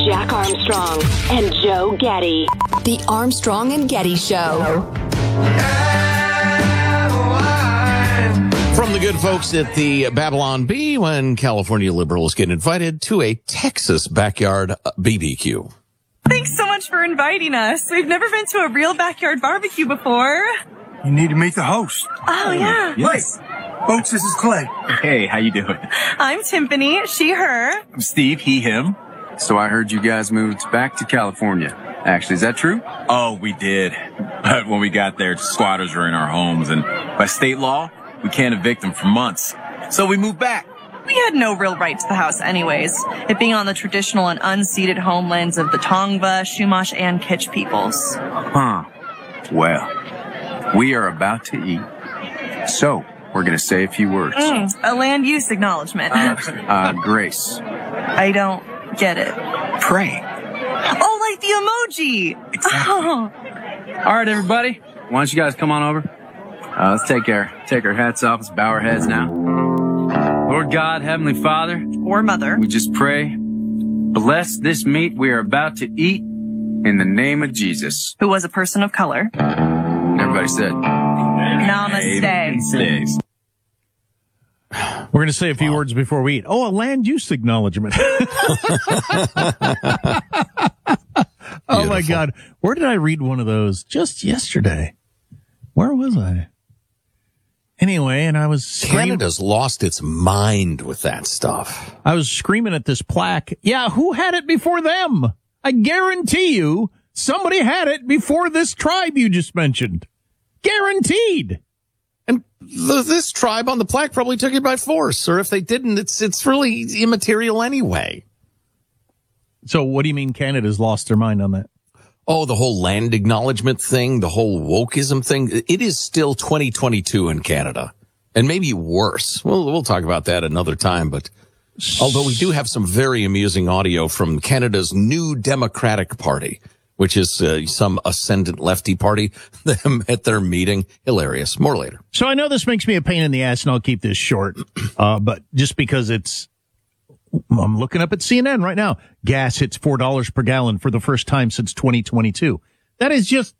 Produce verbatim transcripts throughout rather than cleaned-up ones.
Jack Armstrong and Joe Getty. The Armstrong and Getty Show. From the good folks at the Babylon Bee, when California liberals get invited to a Texas backyard B B Q. Thanks so much for inviting us. We've never been to a real backyard barbecue before. You need to meet the host. Oh, yeah. Yes. Folks, this is Clay. Hey, how you doing? I'm Timpani, she, her. I'm Steve, he, him. So I heard you guys moved back to California. Actually, is that true? Oh, we did. But when we got there, squatters were in our homes, and by state law, we can't evict them for months. So we moved back. We had no real right to the house anyways, it being on the traditional and unceded homelands of the Tongva, Chumash, and Kitch peoples. Huh. Well, we are about to eat. So, we're going to say a few words. Mm, a land use acknowledgement. Uh, Grace. I don't get it. Pray. Oh, like the emoji. Exactly. Oh. All right, everybody. Why don't you guys come on over? Uh, let's take our, take our hats off. Let's bow our heads now. Lord God, Heavenly Father. Or mother. We just pray. Bless this meat we are about to eat in the name of Jesus. Who was a person of color. Everybody said. Namaste. Namaste. We're going to say a few wow. words before we eat. Oh, a land use acknowledgement. Oh, my God. Where did I read one of those? Just yesterday. Where was I? Anyway, and I was screaming. Canada's lost its mind with that stuff. I was screaming at this plaque. Yeah, who had it before them? I guarantee you somebody had it before this tribe you just mentioned. Guaranteed. And th- this tribe on the plaque probably took it by force, or if they didn't, it's it's really immaterial anyway. So what do you mean Canada's lost their mind on that? Oh, the whole land acknowledgement thing, the whole wokeism thing. It is still twenty twenty-two in Canada, and maybe worse. We'll, we'll talk about that another time, but although we do have some very amusing audio from Canada's New Democratic Party, which is uh, some ascendant lefty party, them at their meeting. Hilarious. More later. So I know this makes me a pain in the ass, and I'll keep this short, uh, but just because it's, I'm looking up at C N N right now. Gas hits four dollars per gallon for the first time since twenty twenty-two. That is just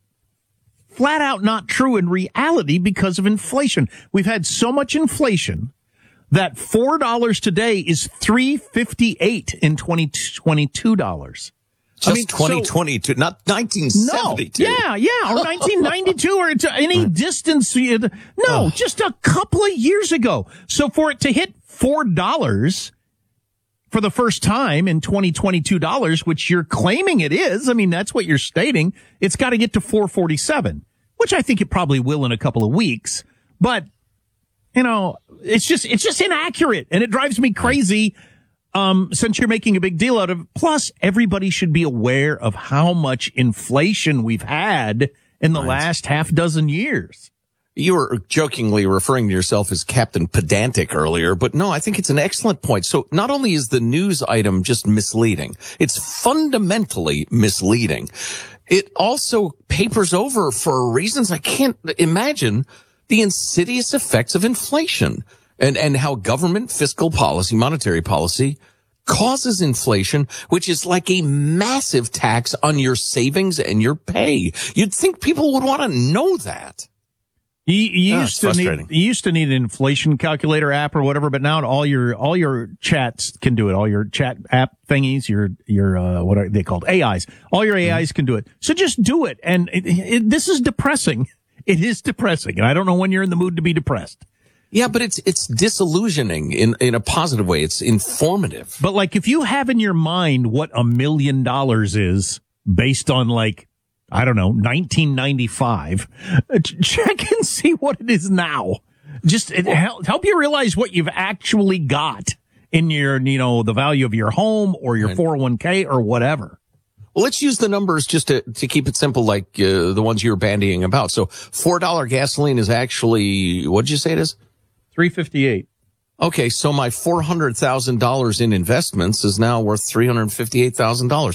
flat out not true in reality because of inflation. We've had so much inflation that four dollars today is three fifty-eight in twenty twenty-two dollars. Just I mean, twenty twenty-two, so, not nineteen seventy-two. No, yeah, yeah, or nineteen ninety-two, or to any distance. No, oh. just a couple of years ago. So for it to hit four dollars for the first time in twenty twenty-two dollars, which you're claiming it is, I mean, that's what you're stating, it's got to get to four forty-seven, which I think it probably will in a couple of weeks. But, you know, it's just, it's just inaccurate, and it drives me crazy. Um, since you're making a big deal out of it. Plus, everybody should be aware of how much inflation we've had in the right. last half dozen years. You were jokingly referring to yourself as Captain Pedantic earlier, but no, I think it's an excellent point. So not only is the news item just misleading, it's fundamentally misleading. It also papers over for reasons I can't imagine the insidious effects of inflation. And, and how government fiscal policy, monetary policy, causes inflation, which is like a massive tax on your savings and your pay. You'd think people would want to know that. You, you oh, used to need, you used to need an inflation calculator app or whatever, but now all your, all your chats can do it. All your chat app thingies, your, your, uh, what are they called? A Is. All your A Is mm-hmm. can do it. So just do it. And it, it, this is depressing. It is depressing. And I don't know when you're in the mood to be depressed. Yeah, but it's it's disillusioning in, in a positive way. It's informative. But like if you have in your mind what a million dollars is based on like, I don't know, nineteen ninety-five, check and see what it is now. Just it help, help you realize what you've actually got in your, you know, the value of your home or your right. four oh one k or whatever. Well, let's use the numbers just to, to keep it simple, like uh, the ones you were bandying about. So four dollars gasoline is actually, what did you say it is? three fifty-eight. Okay, so my four hundred thousand dollars in investments is now worth three hundred fifty-eight thousand dollars.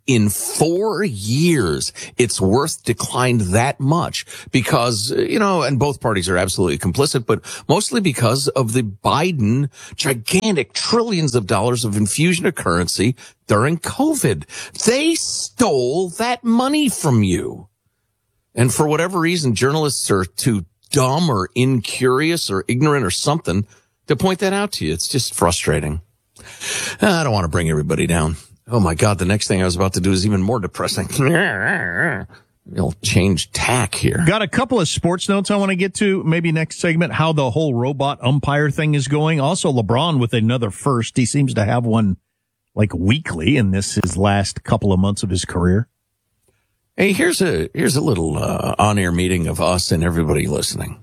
in four years it's worth declined that much because, you know, and both parties are absolutely complicit, but mostly because of the Biden gigantic trillions of dollars of infusion of currency during COVID. They stole that money from you. And for whatever reason, journalists are too dumb or incurious or ignorant or something to point that out to you. It's just frustrating. I don't want to bring everybody down. Oh my God, the next thing I was about to do is even more depressing. You'll change tack here. Got a couple of sports notes I want to get to. Maybe next segment, how the whole robot umpire thing is going. Also, LeBron with another first. He seems to have one like weekly in this his last couple of months of his career. Hey, here's a here's a little uh, on-air meeting of us and everybody listening.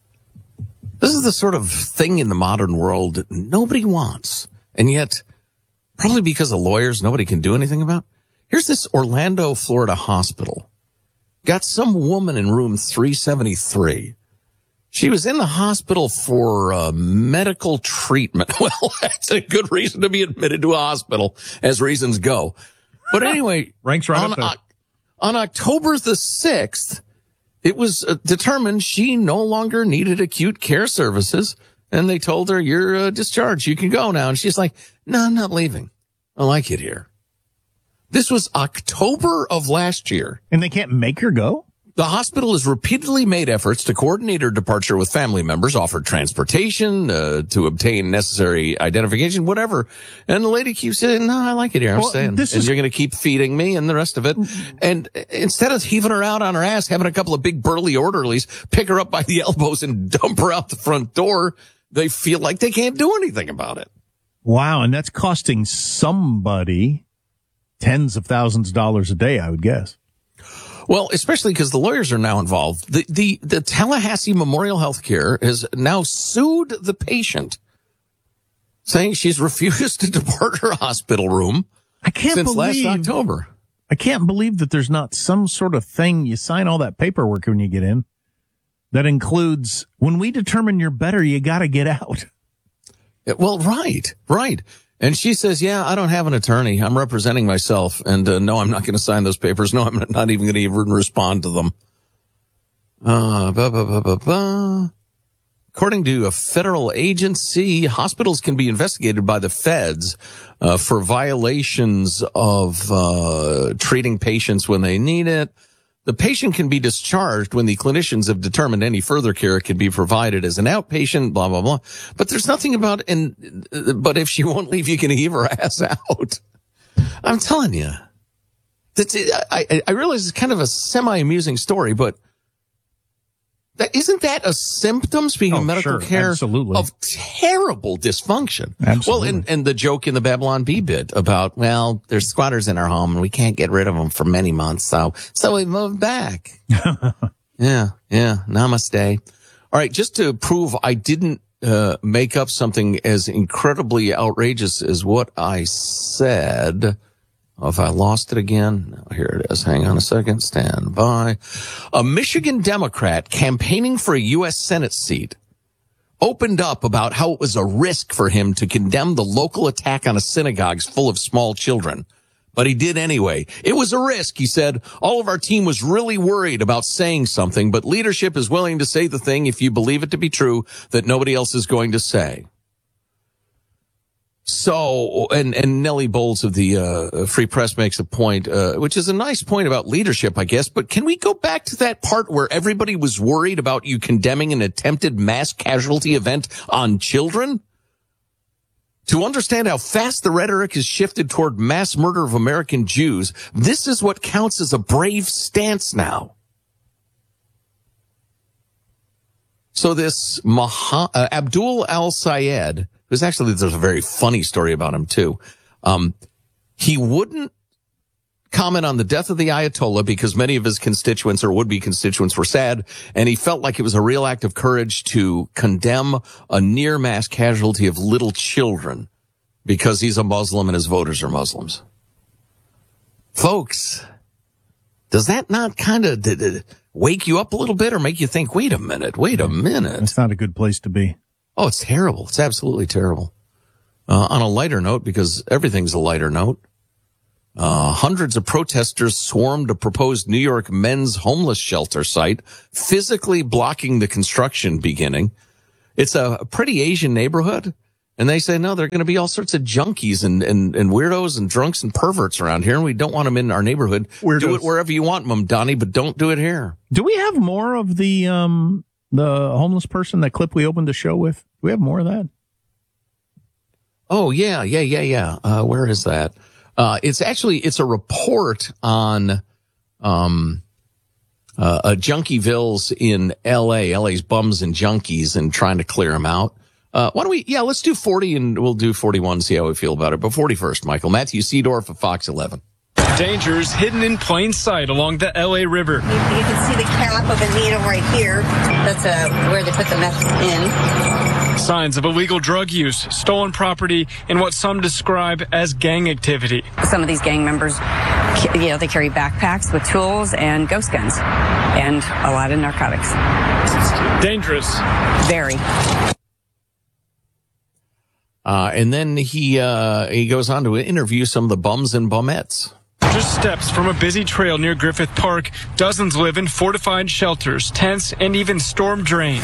This is the sort of thing in the modern world that nobody wants, and yet, probably because of lawyers, nobody can do anything about. Here's this Orlando, Florida hospital. Got some woman in room three seventy-three. She was in the hospital for uh, medical treatment. Well, that's a good reason to be admitted to a hospital, as reasons go. But anyway, ranks right on, up there. uh, on October the sixth, it was uh, determined she no longer needed acute care services, and they told her, you're uh, discharged. You can go now. And she's like, no, I'm not leaving. I like it here. This was October of last year. And they can't make her go? The hospital has repeatedly made efforts to coordinate her departure with family members, offered transportation, uh, to obtain necessary identification, whatever. And the lady keeps saying, no, I like it here. I'm Well, staying. this And is- you're going to keep feeding me and the rest of it. And instead of heaving her out on her ass, having a couple of big burly orderlies pick her up by the elbows and dump her out the front door, they feel like they can't do anything about it. Wow, and that's costing somebody tens of thousands of dollars a day, I would guess. Well, especially because the lawyers are now involved. The, the, the Tallahassee Memorial Healthcare has now sued the patient, saying she's refused to depart her hospital room I can't since believe, last October. I can't believe that there's not some sort of thing. You sign all that paperwork when you get in that includes, when we determine you're better, you got to get out. Yeah, well, right, right. And she says, yeah, I don't have an attorney. I'm representing myself. And uh, no, I'm not going to sign those papers. No, I'm not even going to even respond to them. Uh, bah, bah, bah, bah, bah. According to a federal agency, hospitals can be investigated by the feds uh, for violations of uh, treating patients when they need it. The patient can be discharged when the clinicians have determined any further care can be provided as an outpatient, blah, blah, blah. But there's nothing about, and, but if she won't leave, you can heave her ass out. I'm telling you. That's, I, I realize it's kind of a semi-amusing story, but that, isn't that a symptom, speaking Oh, of medical sure, care, absolutely. of terrible dysfunction? Absolutely. Well, and, and the joke in the Babylon Bee bit about, well, there's squatters in our home and we can't get rid of them for many months, so so we moved back. yeah, yeah, namaste. All right, just to prove I didn't uh, make up something as incredibly outrageous as what I said. Oh, if I lost it again, no, here it is. Hang on a second. Stand by. A Michigan Democrat campaigning for a U S Senate seat opened up about how it was a risk for him to condemn the local attack on a synagogue full of small children. But he did anyway. It was a risk, he said. All of our team was really worried about saying something, but leadership is willing to say the thing if you believe it to be true that nobody else is going to say. So, and, and Nellie Bowles of the uh, Free Press makes a point, uh, which is a nice point about leadership, I guess. But can we go back to that part where everybody was worried about you condemning an attempted mass casualty event on children? To understand how fast the rhetoric has shifted toward mass murder of American Jews, this is what counts as a brave stance now. So this Maha, uh, Abdul al-Sayed, who's actually, there's a very funny story about him too. Um, he wouldn't comment on the death of the Ayatollah because many of his constituents or would-be constituents were sad, and he felt like it was a real act of courage to condemn a near mass casualty of little children because he's a Muslim and his voters are Muslims. Folks, does that not kind of d- d- wake you up a little bit or make you think, wait a minute, wait a minute? It's not a good place to be. Oh, it's terrible. It's absolutely terrible. Uh, on a lighter note, because everything's a lighter note, Uh, hundreds of protesters swarmed a proposed New York men's homeless shelter site, physically blocking the construction beginning. It's a pretty Asian neighborhood. And they say, no, there are going to be all sorts of junkies and, and, and weirdos and drunks and perverts around here, and we don't want them in our neighborhood. Weirdos. Do it wherever you want them, Donnie, but don't do it here. Do we have more of the um the homeless person, that clip we opened the show with? Do we have more of that? Oh, yeah, yeah, yeah, yeah. Uh, where is that? Uh, it's actually, it's a report on um uh, uh Junkievilles in L A, L A's bums and junkies, and trying to clear them out. Uh, why don't we, yeah, let's do forty and we'll do forty-one, see how we feel about it. But forty first, Michael. Matthew Seedorf of Fox eleven. Dangers hidden in plain sight along the L A River. You, you can see the cap of a needle right here. That's uh, where they put the meth in. Signs of illegal drug use, stolen property, and what some describe as gang activity. Some of these gang members, you know, they carry backpacks with tools and ghost guns and a lot of narcotics. Dangerous. Very. Uh, and then he, uh, he goes on to interview some of the bums and bumettes. Just steps from a busy trail near Griffith Park, dozens live in fortified shelters, tents, and even storm drains,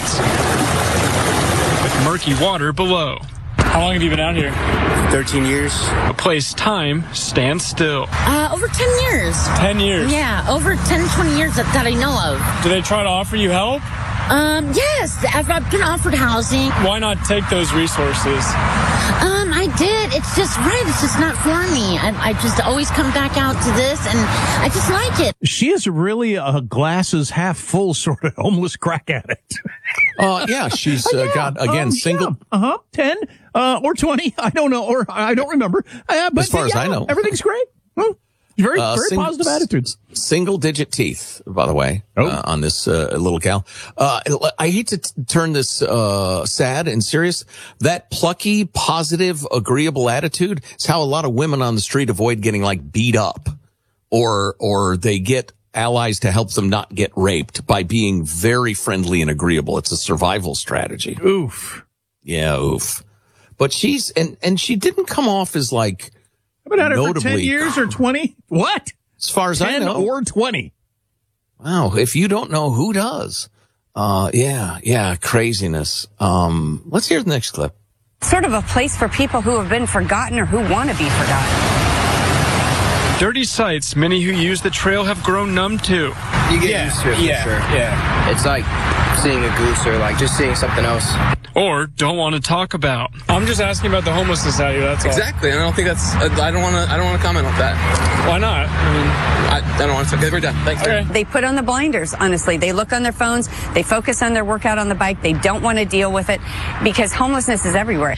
with murky water below. How long have you been out here? thirteen years. A place time stands still. Uh, over ten years. ten years? Yeah, over ten, twenty years that, that I know of. Do they try to offer you help? Um, yes, I've, I've been offered housing. Why not take those resources? Um, I did. It's just right. It's just not for me. I, I just always come back out to this, and I just like it. She is really a glasses half full sort of homeless crack addict. Uh, yeah, she's uh, yeah, got, again, um, single. Yeah. Uh-huh, ten, uh, or twenty. I don't know, or I don't remember. Uh, but as far yeah, as I know. Everything's great. Well, very, uh, very sing- positive attitudes. Single digit teeth, by the way, oh. uh, on this uh, little gal. Uh, I hate to t- turn this uh, sad and serious. That plucky, positive, agreeable attitude is how a lot of women on the street avoid getting like beat up, or or they get allies to help them not get raped by being very friendly and agreeable. It's a survival strategy. Oof. Yeah, oof. But she's and and she didn't come off as like. I've been at it notably, for ten years or twenty. What? As far as I know, or twenty. Wow, if you don't know, who does? Uh, yeah, yeah, craziness. Um, let's hear the next clip. Sort of a place for people who have been forgotten or who want to be forgotten. Dirty sights many who use the trail have grown numb to. You get yeah, used to it for yeah, sure. Yeah. It's like seeing a goose or like just seeing something else. Or don't want to talk about. I'm just asking about the homelessness out here, that's all. Exactly, and I don't think that's, I don't want to, I don't want to comment on that. Why not? I mean, I, I don't want to, okay, we're done. Thanks. Okay. They put on the blinders, honestly. They look on their phones. They focus on their workout on the bike. They don't want to deal with it because homelessness is everywhere.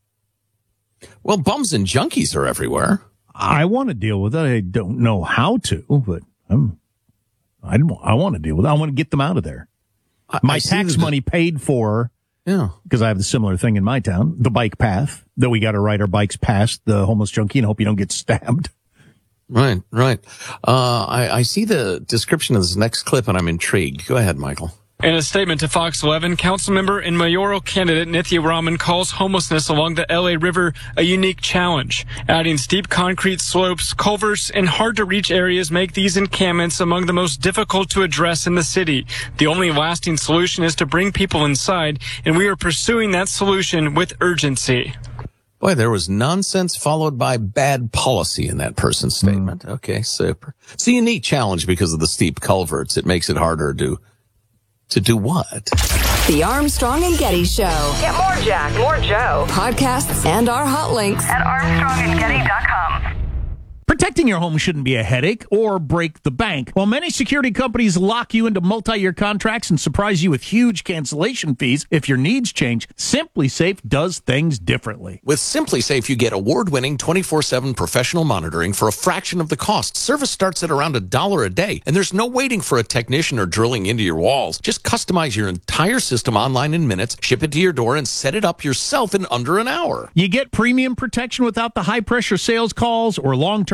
Well, bums and junkies are everywhere. I want to deal with it. I don't know how to, but I'm, I, I want to deal with it. I want to get them out of there. I, my I tax money paid for, yeah, because I have the similar thing in my town, the bike path, that we got to ride our bikes past the homeless junkie and hope you don't get stabbed. Right, right. Uh, I, I see the description of this next clip and I'm intrigued. Go ahead, Michael. In a statement to Fox eleven, councilmember and mayoral candidate Nithya Raman calls homelessness along the L A River a unique challenge. Adding steep concrete slopes, culverts, and hard-to-reach areas make these encampments among the most difficult to address in the city. The only lasting solution is to bring people inside, and we are pursuing that solution with urgency. Boy, there was nonsense followed by bad policy in that person's statement. Mm. Okay, super. It's a unique challenge because of the steep culverts. It makes it harder to... To do what? The Armstrong and Getty Show. Get more Jack, more Joe. Podcasts and our hot links at armstrong and getty dot com. Protecting your home shouldn't be a headache or break the bank. While many security companies lock you into multi-year contracts and surprise you with huge cancellation fees if your needs change, SimpliSafe does things differently. With SimpliSafe, you get award-winning twenty-four seven professional monitoring for a fraction of the cost. Service starts at around a dollar a day, and there's no waiting for a technician or drilling into your walls. Just customize your entire system online in minutes, ship it to your door, and set it up yourself in under an hour. You get premium protection without the high-pressure sales calls or long-term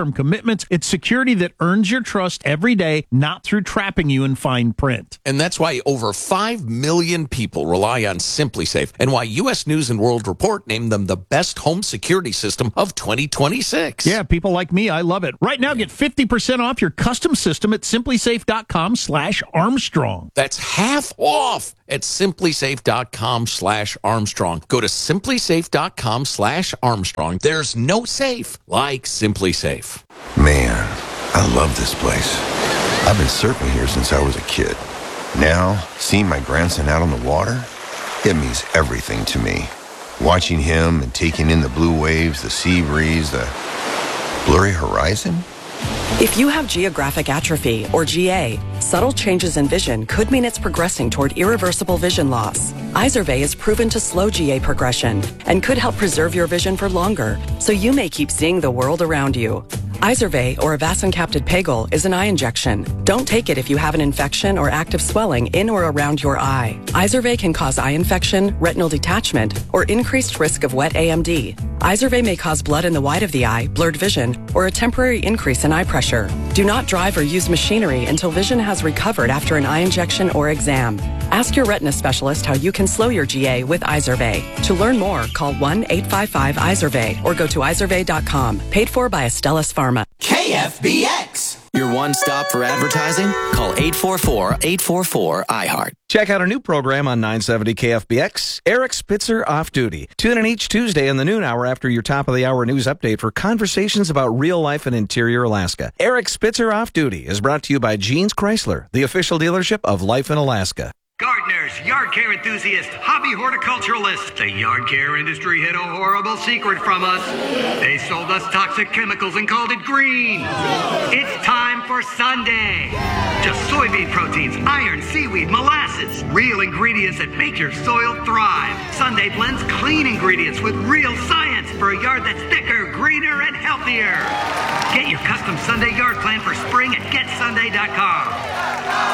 long-term commitments. It's security that earns your trust every day, not through trapping you in fine print. And that's why over five million people rely on SimpliSafe, and why U S News and World Report named them the best home security system of twenty twenty-six. Yeah, people like me, I love it. Right now, get fifty percent off your custom system at simplysafe.com slash Armstrong. That's half off at simplysafe.com slash Armstrong. Go to simplysafe.com slash Armstrong. There's no safe like SimpliSafe. Man, I love this place. I've been surfing here since I was a kid. Now, seeing my grandson out on the water, it means everything to me. Watching him and taking in the blue waves, the sea breeze, the blurry horizon. If you have geographic atrophy, or G A, subtle changes in vision could mean it's progressing toward irreversible vision loss. Izervay is proven to slow G A progression and could help preserve your vision for longer, so you may keep seeing the world around you. Izervay, or avacincaptad pegol, is an eye injection. Don't take it if you have an infection or active swelling in or around your eye. Izervay can cause eye infection, retinal detachment, or increased risk of wet A M D. Izervay may cause blood in the white of the eye, blurred vision, or a temporary increase in eye pressure. Do not drive or use machinery until vision has recovered after an eye injection or exam. Ask your retina specialist how you can slow your G A with Izervay. To learn more, call one eight five five Izervay or go to izervay dot com. Paid for by Astellas Pharma. K F B X. Your one stop for advertising? Call eight four four, eight four four, I heart. Check out our new program on nine seventy K F B X, Eric Spitzer Off Duty. Tune in each Tuesday in the noon hour after your top of the hour news update for conversations about real life in interior Alaska. Eric Spitzer Off Duty is brought to you by Jeans Chrysler, the official dealership of Life in Alaska. Gardeners, yard care enthusiasts, hobby horticulturalists. The yard care industry hid a horrible secret from us. They sold us toxic chemicals and called it green. It's time for Sunday. Just soybean proteins, iron, seaweed, molasses. Real ingredients that make your soil thrive. Sunday blends clean ingredients with real science for a yard that's thicker, greener, and healthier. Get your custom Sunday yard plan for spring at get sunday dot com.